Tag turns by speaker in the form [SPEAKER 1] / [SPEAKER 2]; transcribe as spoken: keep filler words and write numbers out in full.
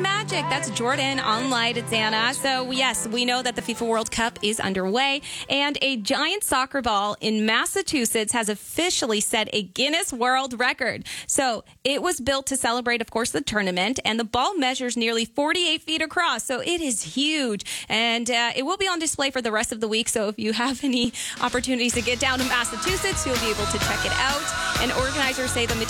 [SPEAKER 1] magic. That's Jordan on light at Zana. So, yes, we know that the FIFA World Cup is underway, and a giant soccer ball in Massachusetts has officially set a Guinness World Record. So, it was built to celebrate, of course, the tournament, and the ball measures nearly forty-eight feet across. So, it is huge, and uh, it will be on display for the rest of the week. So, if you have any opportunities to get down to Massachusetts, you'll be able to check it out. And organizers say the